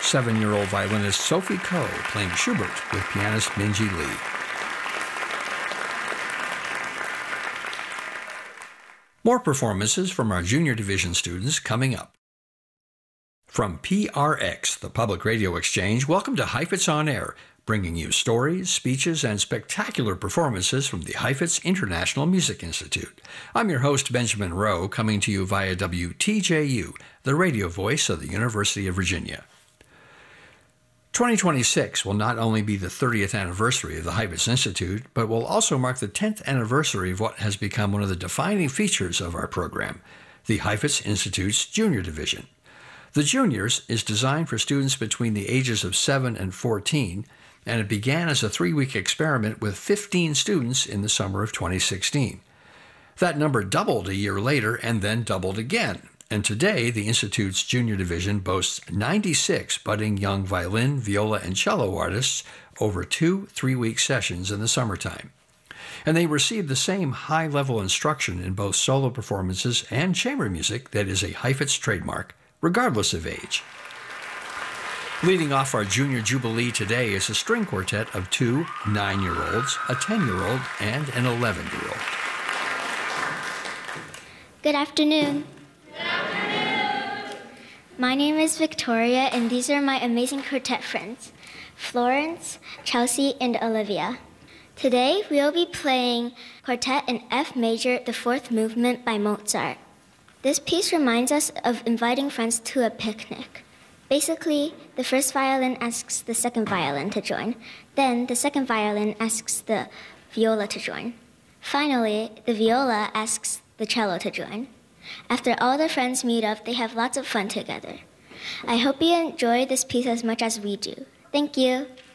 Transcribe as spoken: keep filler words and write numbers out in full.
seven-year-old violinist Sophie Koh playing Schubert with pianist Minji Lee. More performances from our junior division students coming up. From P R X, the Public Radio Exchange, welcome to Heifetz On Air, bringing you stories, speeches, and spectacular performances from the Heifetz International Music Institute. I'm your host, Benjamin Rowe, coming to you via W T J U, the radio voice of the University of Virginia. twenty twenty-six will not only be the thirtieth anniversary of the Heifetz Institute, but will also mark the tenth anniversary of what has become one of the defining features of our program, the Heifetz Institute's Junior Division. The Juniors is designed for students between the ages of seven and fourteen, and it began as a three-week experiment with fifteen students in the summer of twenty sixteen. That number doubled a year later and then doubled again, and today the Institute's Junior Division boasts ninety-six budding young violin, viola, and cello artists over two three-week sessions in the summertime. And they receive the same high-level instruction in both solo performances and chamber music that is a Heifetz trademark, regardless of age. Leading off our Junior Jubilee today is a string quartet of two nine-year-olds, a ten-year-old, and an eleven-year-old. Good afternoon. Good afternoon. My name is Victoria, and these are my amazing quartet friends, Florence, Chelsea, and Olivia. Today, we'll be playing Quartet in F Major, the fourth movement by Mozart. This piece reminds us of inviting friends to a picnic. Basically, the first violin asks the second violin to join. Then the second violin asks the viola to join. Finally, the viola asks the cello to join. After all the friends meet up, they have lots of fun together. I hope you enjoy this piece as much as we do. Thank you.